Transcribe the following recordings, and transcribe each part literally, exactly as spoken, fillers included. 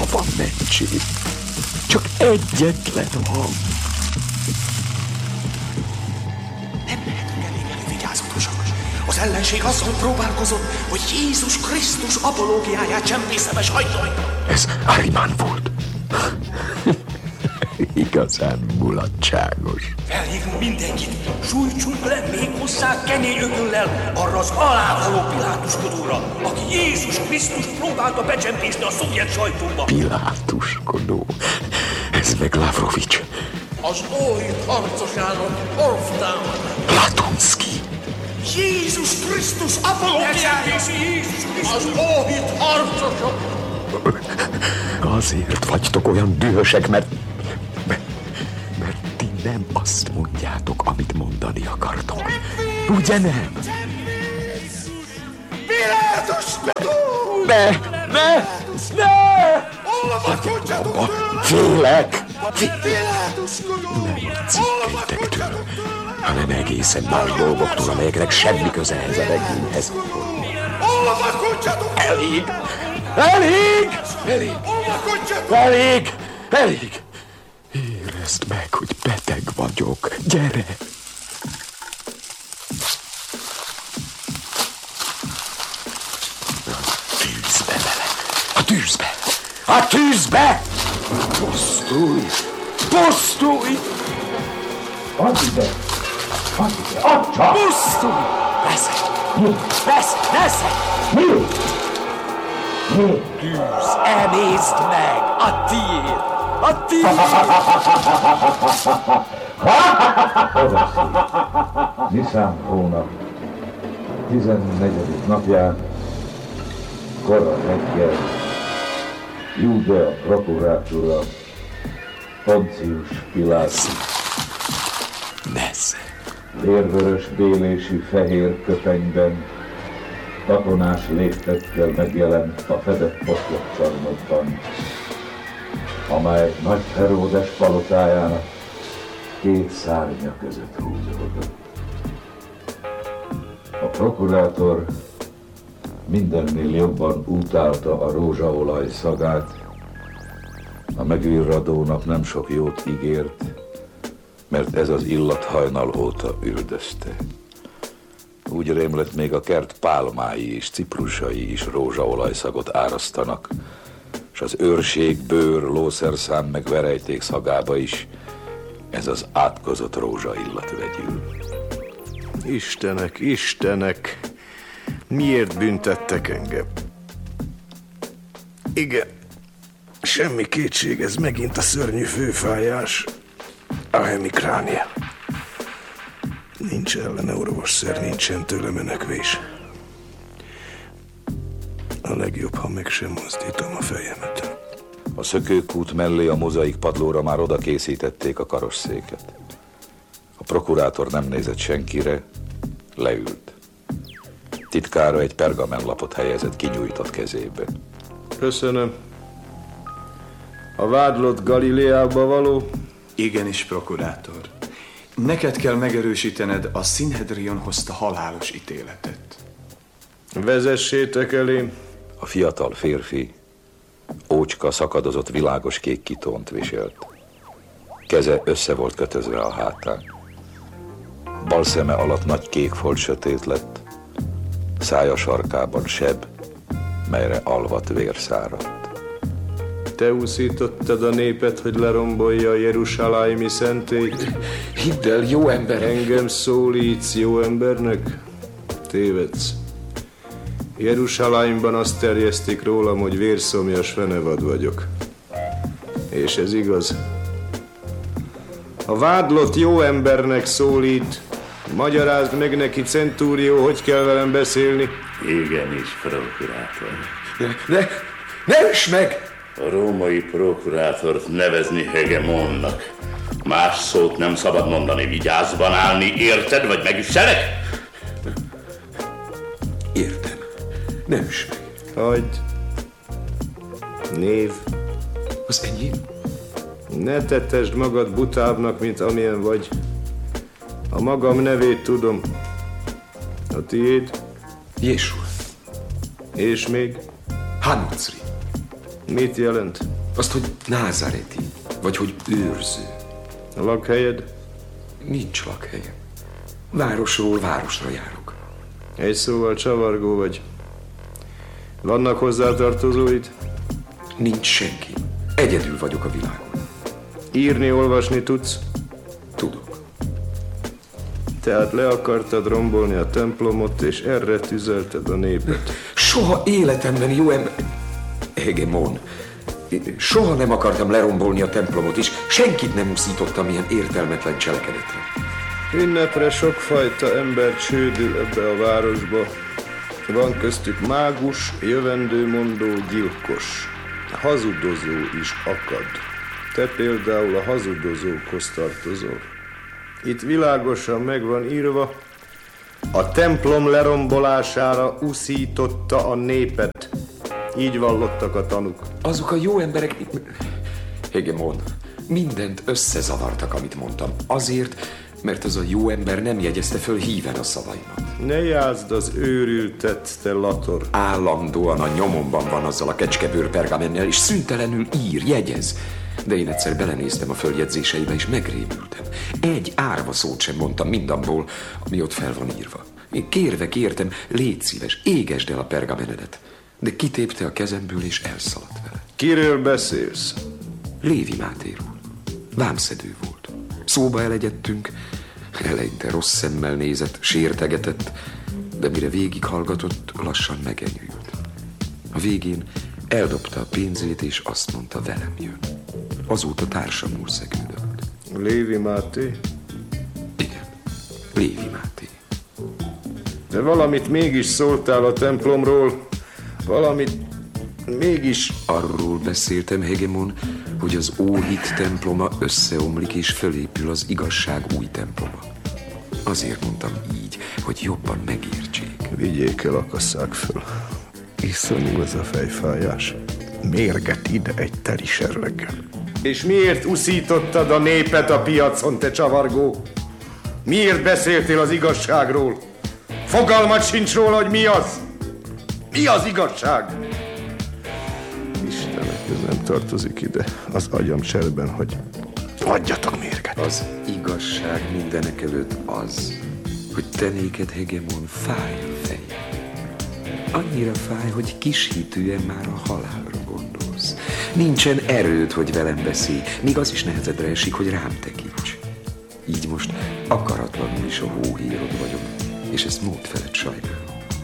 van mentség. Csak egyetlen hang. Nem lehetünk elég elővigyázatosak. Az ellenség azzal próbálkozott, hogy Jézus Krisztus apológiáját csempészem és hajtolja. Ez Ahriman volt. Igazán mulatságos. Felhívunk mindenkit, sújtsunk le még hozzá kemény ököllel arra az alávaló Pilátuskodóra, aki Jézus Krisztus próbálta becsempészni a szovjet sajtóba. Pilátuskodó? Ez meg Lavrovics. Az óhit harcosának orvtámad. Platonszky. Jézus Krisztus apológiája! Jézus Krisztus! Az óhit harcosok! Azért vagytok olyan dühösek, mert... mert... mert ti nem azt mondjátok, amit mondani akartok. Ugye nem? Pilátuskodó! Ne! Ne! Ne! Olvakodjatok tőle! Félek! Pilátuskodó! Nem a cikkeitektől, hanem egészen más dolgoktól, amelyeknek semmi köze ehhez a regényhez. Olvakodjatok! Elég! Elég! Elég! Elég! Elég! Érezd meg, hogy beteg vagyok. Gyere! A tűzbe vele! A tűzbe! A tűzbe! Pusztulj! Pusztulj! Add ide! Add ide! Add csak! Pusztulj! Veszek! Veszek! Veszek! Mi? Mi? Tűz! Emészd meg! A tiéd! A tiéd! Niszán hónap tizennegyedik napján, kora reggel, Júdea prokurátora, Poncius Pilátus Nesze! vérvörös bélésű fehér köpenyben, katonás léptekkel megjelent a fedett poszlopcsarnokban, amely Nagy Heródes palotájának két szárnya között húzódott. A prokurátor mindennél jobban utálta a rózsaolaj szagát. A megvirradó nap nem sok jót ígért, mert ez az illat hajnal óta üldözte. Úgy rémlett, még a kert pálmái és ciprusai is rózsaolajszagot árasztanak, és az őrség, bőr, lószerszám meg verejték szagába is ez az átkozott rózsa illat vegyül. Istenek, Istenek, miért büntettek engem? Igen, semmi kétség, ez megint a szörnyű főfájás, a hemikránia. Nincs ellene orvosszer, nincsen tőle menekvés. A legjobb, ha meg sem mozdítom a fejemet. A szökőkút mellé a mozaik padlóra már oda készítették a karosszéket. A prokurátor nem nézett senkire, leült. Titkára egy pergamenlapot helyezett kinyújtott kezébe. Köszönöm. A vádlott Galileába való? Igenis, prokurátor. Neked kell megerősítened a Sanhedrin hozta halálos ítéletet. Vezessétek elém. A fiatal férfi ócska, szakadozott világos kék kitont viselt. Keze össze volt kötözve a hátán. Bal szeme alatt nagy kék folt sötét lett, szája sarkában seb, melyre alvat vér száradt. Te úszítottad a népet, hogy lerombolja a jeruzsálemi szentélyt? Hidd el, jó ember! Engem szólítsz jó embernek? Tévedsz. Jeruzsálemben azt terjesztik rólam, hogy vérszomjas fenevad vagyok. És ez igaz. A vádlott jó embernek szólít. Magyarázd meg neki, centúrió, hogy kell velem beszélni. Igenis, prokurátor. Ne, ne üss meg! A római prokurátort nevezni hegemonnak. Más szót nem szabad mondani, vigyázban állni, érted, vagy megüsselek? Értem. Ne üss meg. Hagyd. Név. Az enyém? Ne tettesd magad butábbnak, mint amilyen vagy. A magam nevét tudom. A tiéd? Jésua. És még? Hanucri. Mit jelent? Azt, hogy názáreti, vagy hogy őrző. A lakhelyed? Nincs lakhelyem. Városról városra járok. Egy szóval csavargó vagy. Vannak hozzátartozóid? Nincs senki. Egyedül vagyok a világon. Írni, olvasni tudsz? Tudok. Tehát le akartad rombolni a templomot, és erre tüzelted a népet. Soha életemben, jó ember... Hegemon. Soha nem akartam lerombolni a templomot, és senkit nem uszítottam ilyen értelmetlen cselekedetre. Ünnepre sokfajta ember csődül ebbe a városba. Van köztük mágus, jövendőmondó, gyilkos. Hazudozó is akad. Te például a hazudozókhoz tartozol. Itt világosan meg van írva, a templom lerombolására uszította a népet. Így vallottak a tanúk. Azok a jó emberek... Hegemon, mindent összezavartak, amit mondtam. Azért, mert az a jó ember nem jegyezte föl híven a szavaimat. Ne játszd az őrültet, te lator. Állandóan a nyomomban van azzal a kecskebőr pergamennel, és szüntelenül ír, jegyez. De én egyszer belenéztem a följegyzéseibe, és megrémültem. Egy árva szót sem mondtam mindabból, ami ott fel van írva. Én kérve kértem, légy szíves, égesd el a pergamenedet. De kitépte a kezemből, és elszaladt vele. Kiről beszélsz? Lévi Mátéról. Vámszedő volt. Szóba elegyedtünk, eleinte rossz szemmel nézett, sértegetett, de mire végighallgatott, lassan megenyhült. A végén eldobta a pénzét, és azt mondta, velem jön. Azóta társamul szegődött. Lévi Máté? Igen, Lévi Máté. De valamit mégis szóltál a templomról, valamit mégis... Arról beszéltem, Hegemon, hogy az óhit temploma összeomlik és fölépül az igazság új temploma. Azért mondtam így, hogy jobban megértsék. Vigyék el, akasszák föl. Iszonyú ez a fejfájás. Mérget ide egy teli serleggel. És miért uszítottad a népet a piacon, te csavargó? Miért beszéltél az igazságról? Fogalmat sincs róla, hogy mi az? Mi az igazság? Istenek, ez nem tartozik ide az agyam cserben, hogy adjatok mérget. Az igazság mindenek előtt az, hogy te néked, Hegemon, fáj a fejed. Annyira fáj, hogy kis hitűen már a halálra gondolsz. Nincsen erőd, hogy velem beszélj, míg az is nehezedre esik, hogy rám tekints. Így most akaratlanul is a hóhírod vagyok, és ezt mód felett sajnálom.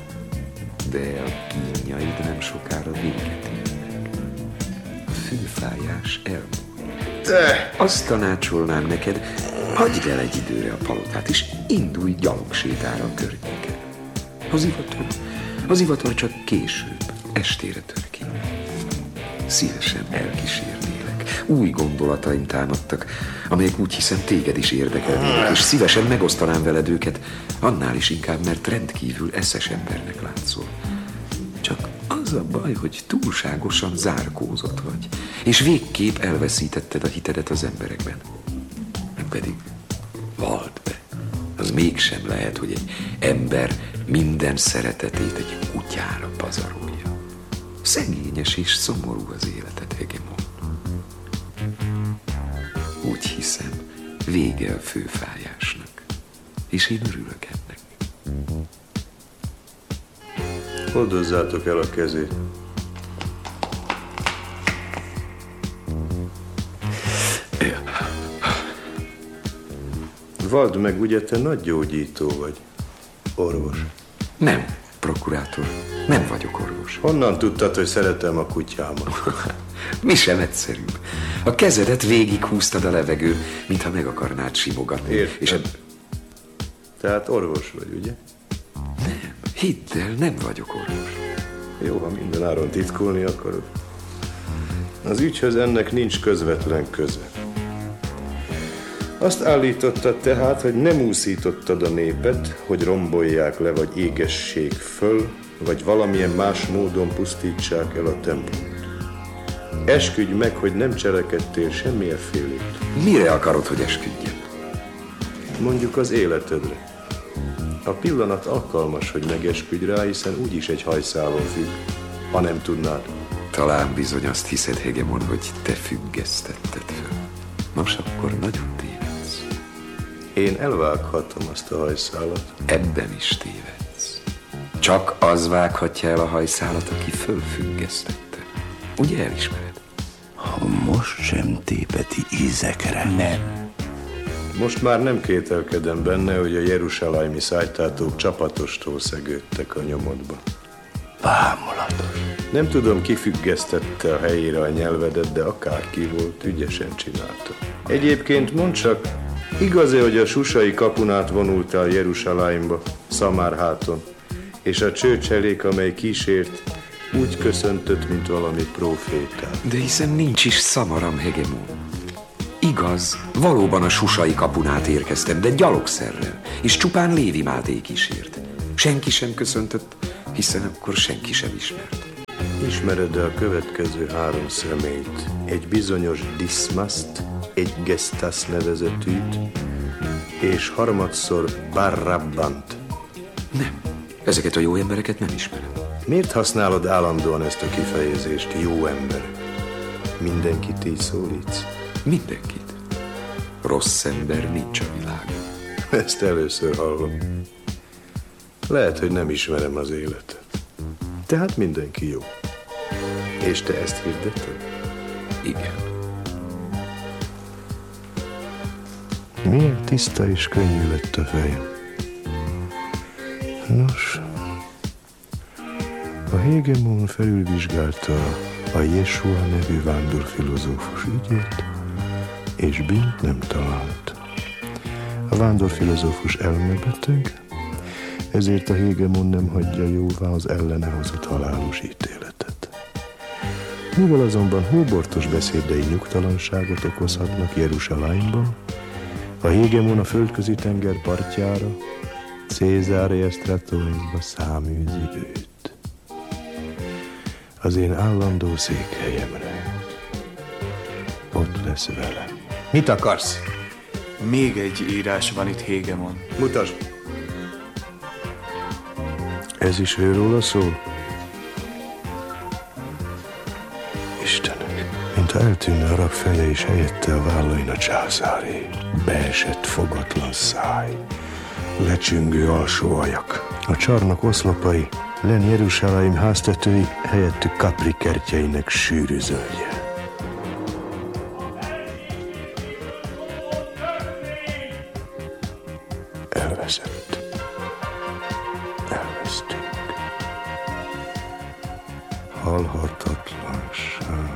De a kínjaid nem sokára véget érnek. A főfájás elmúlt. Te! Azt tanácsolnám neked, hagyd el egy időre a palotát, és indulj gyalogsétára a környéken. Az ivatar, az ivatar csak később, estére tör ki. Szívesen elkísérnélek. Új gondolataim támadtak, amelyek úgy hiszem téged is érdekelnének, és szívesen megosztanám veled őket, annál is inkább, mert rendkívül eszes embernek látszol. Csak az a baj, hogy túlságosan zárkózott vagy, és végképp elveszítetted a hitedet az emberekben. Pedig vald be, az mégsem lehet, hogy egy ember minden szeretetét egy kutyára pazarolja. Szegényes és szomorú az életed, Hegemon. Úgy hiszem, vége a főfájásnak, és én örülök ennek. Oldozzátok el a kezét. Vald meg, ugye te nagy gyógyító vagy, orvos? Nem, prokurátor, nem vagyok orvos. Honnan tudtad, hogy szeretem a kutyámat? Mi sem egyszerűbb. A kezedet végighúztad a levegőn, mintha meg akarnád simogatni. Értem. És eb... Tehát orvos vagy, ugye? Nem, hidd el, nem vagyok orvos. Jó, ha mindenáron titkolni akarod. Az ügyhöz ennek nincs közvetlen köze. Azt állítottad tehát, hogy nem úszítottad a népet, hogy rombolják le, vagy égessék föl, vagy valamilyen más módon pusztítsák el a templomot. Esküdj meg, hogy nem cselekedtél semmilyen félét. Mire akarod, hogy esküdjem? Mondjuk az életedre. A pillanat alkalmas, hogy megesküdj rá, hiszen úgyis egy hajszálon függ, ha nem tudnád. Talán bizony azt hiszed, Hegemon, hogy te függesztetted föl. Nos, akkor nagyon tévedsz. Én elvághatom azt a hajszálat. Ebben is tévedsz. Csak az vághatja el a hajszálat, aki fölfüggesztette. Ugye elismered? Ha most sem tépeti ízekre. Nem. Most már nem kételkedem benne, hogy a jeruzsálemi szájtátók csapatostól szegődtek a nyomodba. Bámulatos. Nem tudom, ki függesztette a helyére a nyelvedet, de akárki volt, ügyesen csinálta. Egyébként mondd csak, igaz-e, hogy a susai kapun át vonultál Jeruzsálemba, Szamárháton, és a csőcselék, amely kísért, úgy köszöntött, mint valami prófétát? De hiszen nincs is szamaram, Hegemon. Igaz, valóban a susai kapun át érkeztem, de gyalogszerrel, és csupán Lévi Máté kísért. Senki sem köszöntött, hiszen akkor senki sem ismert. Ismered-e a következő három személyt? Egy bizonyos Diszmaszt, egy Gesztász nevezetűt, és harmadszor Barrabbant. Nem, ezeket a jó embereket nem ismerem. Miért használod állandóan ezt a kifejezést, jó ember? Mindenkit így szólítsz? Mindenkit. Rossz ember nincs a világon. Ezt először hallom. Lehet, hogy nem ismerem az életet. Tehát mindenki jó. És te ezt hirdeted? Igen. Milyen tiszta és könnyű lett a fejem. Nos, a Hegemon felülvizsgálta a Jesua nevű vándorfilozófus ügyét, és bűnt nem talált. A vándorfilozófus elmebeteg, ezért a Hegemon nem hagyja jóvá az ellene hozott halálos ítéletet. Mivel azonban hóbortos beszédei nyugtalanságot okozhatnak Jeruzsálemban, a Hegemon a földközi tenger partjára, Cézária Stratoesba száműzi őt. Az én állandó székhelyemre. Ott lesz velem. Mit akarsz? Még egy írás van itt, Hegemon. Mutasd! Ez is őróla szól? Istenek, mintha eltűnne a rak feje, és helyette a vállain a császáré. Beesett fogatlan száj, lecsüngő alsó ajak. A csarnok oszlopai, len Jeruzsálem háztetői, helyettük Kapri kertjeinek sűrű zöldje. Elveszett. Elvesztünk. Halhatatlanság.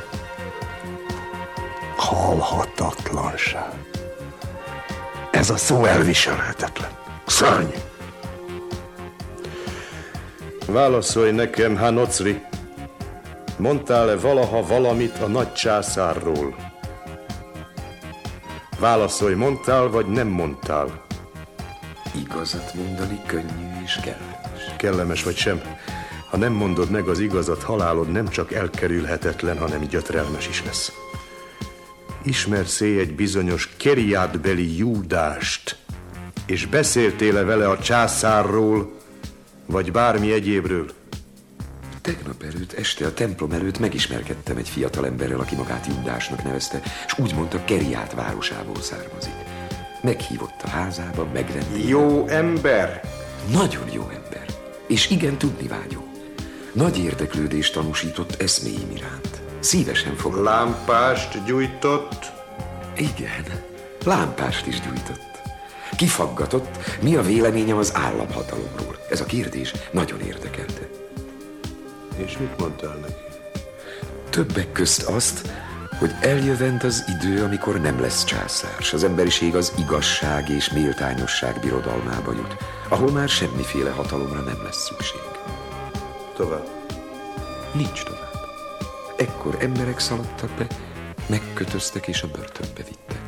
Halhatatlanság. Ez a szó elviselhetetlen. Szörny! Válaszolj nekem, Hanocri. Mondtál-e valaha valamit a nagy császárról? Válaszolj, mondtál vagy nem mondtál? Igazat mondani könnyű és kellemes. Kellemes vagy sem. Ha nem mondod meg az igazat, halálod nem csak elkerülhetetlen, hanem gyötrelmes is lesz. Ismersz-e egy bizonyos Keriátbeli Júdást, és beszéltél-e vele a császárról, vagy bármi egyébről? Tegnap előtt este a templom előtt megismerkedtem egy fiatal emberrel, aki magát Júdásnak nevezte, és úgy mondta, Keriát városából származik. Meghívott a házába, megrendélte. Jó ember! Nagyon jó ember, és igen tudnivágyó. Nagy érdeklődést tanúsított eszméim iránt. Szívesen fogadott. Lámpást gyújtott? Igen, lámpást is gyújtott. Kifaggatott, mi a véleményem az államhatalomról. Ez a kérdés nagyon érdekelte. És mit mondtál neki? Többek közt azt, hogy eljövend az idő, amikor nem lesz császár, s az emberiség az igazság és méltányosság birodalmába jut, ahol már semmiféle hatalomra nem lesz szükség. Tovább. Nincs tovább. Ekkor emberek szaladtak be, megkötöztek és a börtönbe vittek.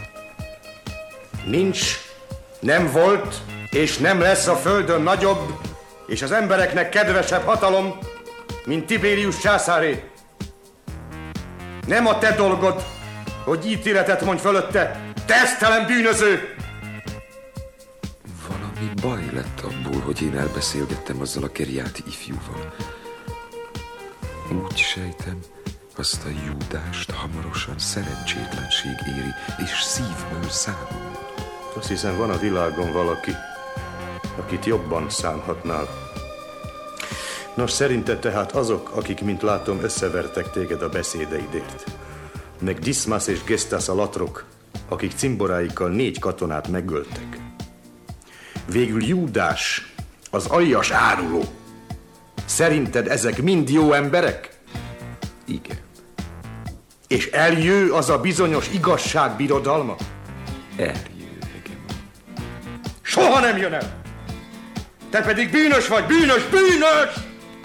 Nincs, nem volt, és nem lesz a földön nagyobb, és az embereknek kedvesebb hatalom, mint Tiberius császáré. Nem a te dolgod, hogy ítéletet mondj fölötte, tesztelen bűnöző! Valami baj lett abból, hogy én elbeszélgettem azzal a keriáti ifjúval. Úgy sejtem, azt a Júdást hamarosan szerencsétlenség éri, és szívből számol. Azt hiszem, van a világon valaki, akit jobban szánhatnál. Nos, szerinted tehát azok, akik, mint látom, összevertek téged a beszédeidért, meg Diszmász és Gesztász a latrok, akik cimboráikkal négy katonát megöltek. Végül Júdás, az aljas áruló. Szerinted ezek mind jó emberek? Igen. És eljő az a bizonyos igazságbirodalma? Eljő, Hegemon. Soha nem jön el! Te pedig bűnös vagy, bűnös, bűnös!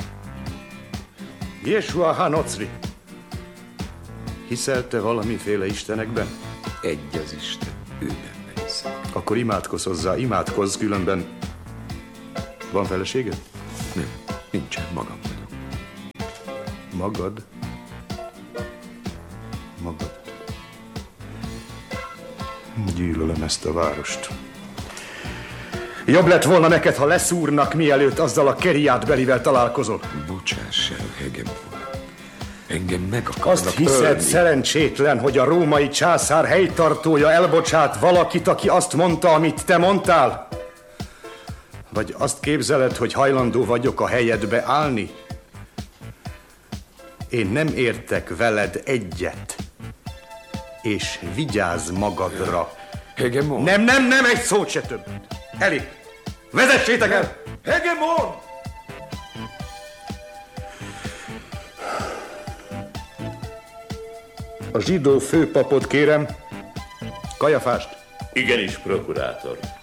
Jésua Hanocri, hiszel te valamiféle istenekben? Egy az Isten, ő benne hiszek. Akkor imádkozz hozzá, imádkozz, különben van feleséged? Nem, nincsen, magam vagyok. Magad? Magad? Gyűlölöm ezt a várost. Jobb lett volna neked, ha leszúrnak, mielőtt azzal a Keriát belivel találkozol. Bocsáss el, Hegemon. Engem meg akarnak Azt hiszed, ölni. szerencsétlen, hogy a római császár helytartója elbocsát valakit, aki azt mondta, amit te mondtál? Vagy azt képzeled, hogy hajlandó vagyok a helyedbe állni? Én nem értek veled egyet. És vigyázz magadra. Hegemon. Nem, nem, nem, egy szót se több. Elég. Vezessétek el! Hegemon! A zsidó főpapot kérem, Kajafást. Igenis, prokurátor.